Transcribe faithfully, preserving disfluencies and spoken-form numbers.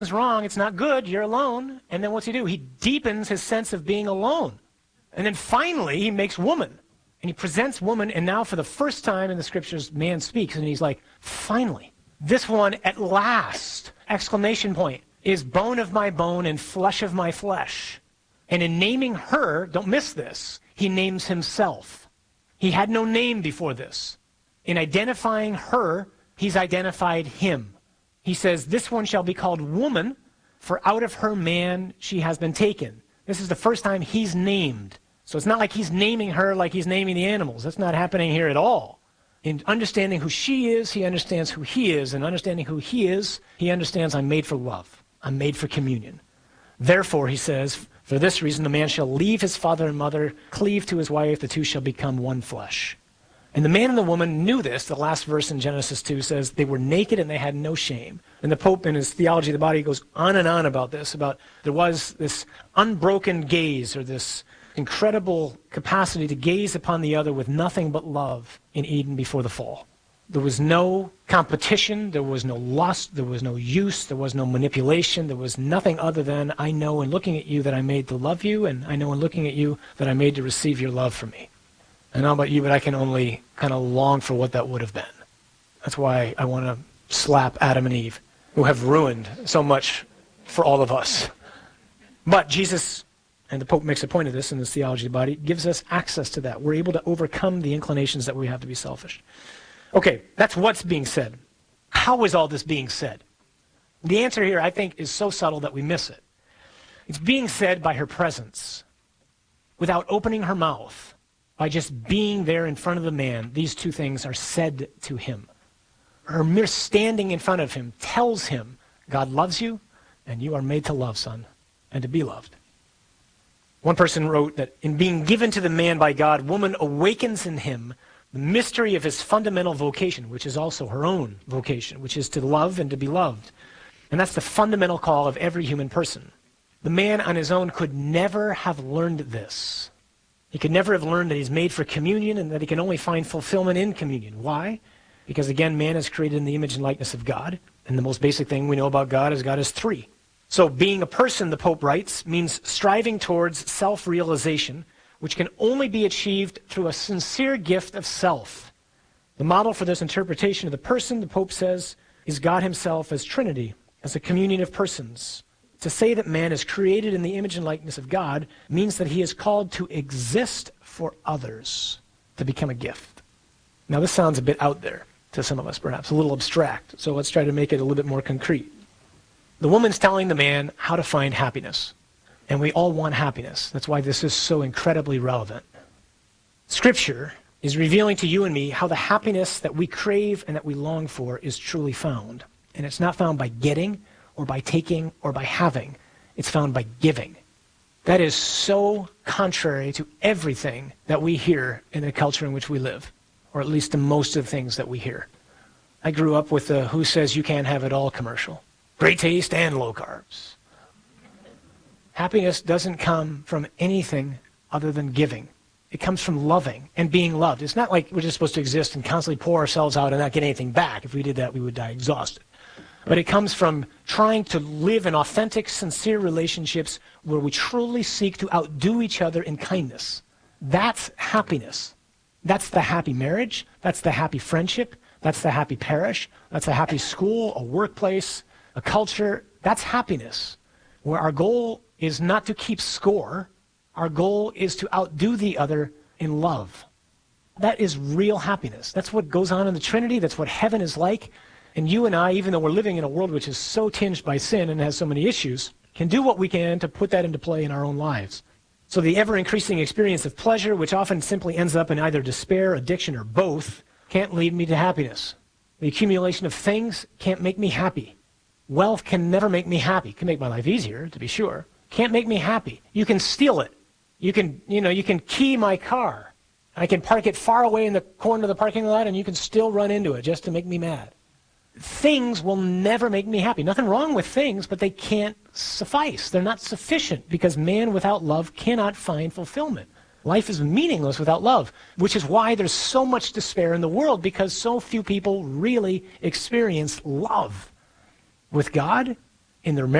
It's wrong. It's not good. You're alone. And then what's he do? He deepens his sense of being alone. And then finally, he makes woman. And he presents woman, and now for the first time in the scriptures, man speaks, and he's like, finally, this one at last, exclamation point, is bone of my bone and flesh of my flesh. And in naming her, don't miss this, he names himself. He had no name before this. In identifying her, he's identified him. He says, this one shall be called woman, for out of her man she has been taken. This is the first time he's named. So it's not like he's naming her like he's naming the animals. That's not happening here at all. In understanding who she is, he understands who he is. And understanding who he is, he understands I'm made for love. I'm made for communion. Therefore, he says, for this reason, the man shall leave his father and mother, cleave to his wife, the two shall become one flesh. And the man and the woman knew this. The last verse in Genesis two says they were naked and they had no shame. And the Pope in his Theology of the Body goes on and on about this, about there was this unbroken gaze, or this incredible capacity to gaze upon the other with nothing but love in Eden before the fall. There was no competition, there was no lust, there was no use, there was no manipulation, there was nothing other than, I know in looking at you that I made to love you, and I know in looking at you that I made to receive your love from me. I don't know about you, but I can only kind of long for what that would have been. That's why I want to slap Adam and Eve, who have ruined so much for all of us. But Jesus, and the Pope makes a point of this in his Theology of the Body, gives us access to that. We're able to overcome the inclinations that we have to be selfish. Okay, that's what's being said. How is all this being said? The answer here, I think, is so subtle that we miss it. It's being said by her presence. Without opening her mouth, by just being there in front of the man, these two things are said to him. Her mere standing in front of him tells him, God loves you, and you are made to love, son, and to be loved. One person wrote that in being given to the man by God, woman awakens in him the mystery of his fundamental vocation, which is also her own vocation, which is to love and to be loved. And that's the fundamental call of every human person. The man on his own could never have learned this. He could never have learned that he's made for communion and that he can only find fulfillment in communion. Why? Because again, man is created in the image and likeness of God. And the most basic thing we know about God is God is three. So being a person, the Pope writes, means striving towards self-realization, which can only be achieved through a sincere gift of self. The model for this interpretation of the person, the Pope says, is God himself as Trinity, as a communion of persons. To say that man is created in the image and likeness of God means that he is called to exist for others, to become a gift. Now this sounds a bit out there to some of us, perhaps, a little abstract, so let's try to make it a little bit more concrete. The woman's telling the man how to find happiness. And we all want happiness. That's why this is so incredibly relevant. Scripture is revealing to you and me how the happiness that we crave and that we long for is truly found. And it's not found by getting or by taking or by having. It's found by giving. That is so contrary to everything that we hear in the culture in which we live, or at least to most of the things that we hear. I grew up with the "Who Says You Can't Have It All" commercial. Great taste and low carbs. Happiness doesn't come from anything other than giving. It comes from loving and being loved. It's not like we're just supposed to exist and constantly pour ourselves out and not get anything back. If we did that, we would die exhausted. But it comes from trying to live in authentic, sincere relationships where we truly seek to outdo each other in kindness. That's happiness. That's the happy marriage. That's the happy friendship. That's the happy parish. That's a happy school, a workplace, a culture. That's happiness, where our goal is not to keep score. Our goal is to outdo the other in love. That is real happiness. That's what goes on in the Trinity. That's what heaven is like. And you and I, even though we're living in a world which is so tinged by sin and has so many issues, can do what we can to put that into play in our own lives. So the ever-increasing experience of pleasure, which often simply ends up in either despair, addiction, or both, can't lead me to happiness. The accumulation of things can't make me happy. Wealth can never make me happy. It can make my life easier, to be sure. Can't make me happy. You can steal it. You can, you know, you can key my car. I can park it far away in the corner of the parking lot and you can still run into it just to make me mad. Things will never make me happy. Nothing wrong with things, but they can't suffice. They're not sufficient because man without love cannot find fulfillment. Life is meaningless without love, which is why there's so much despair in the world, because so few people really experience love with God in their